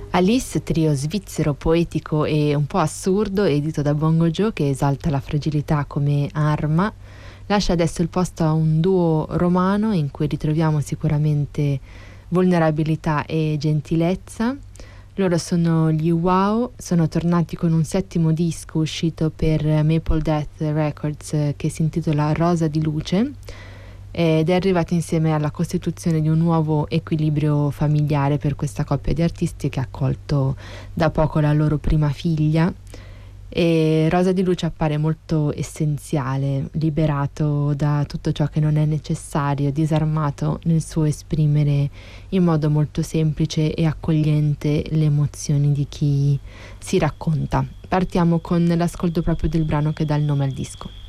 Alice, trio svizzero poetico e un po' assurdo, edito da Bongo Joe, che esalta la fragilità come arma, lascia adesso il posto a un duo romano in cui ritroviamo sicuramente vulnerabilità e gentilezza. Loro sono gli Wow, sono tornati con un settimo disco uscito per Maple Death Records, che si intitola Rosa di luce, ed è arrivato insieme alla costituzione di un nuovo equilibrio familiare per questa coppia di artisti che ha accolto da poco la loro prima figlia. E Rosa di luce appare molto essenziale, liberato da tutto ciò che non è necessario, disarmato nel suo esprimere in modo molto semplice e accogliente le emozioni di chi si racconta. Partiamo con l'ascolto proprio del brano che dà il nome al disco.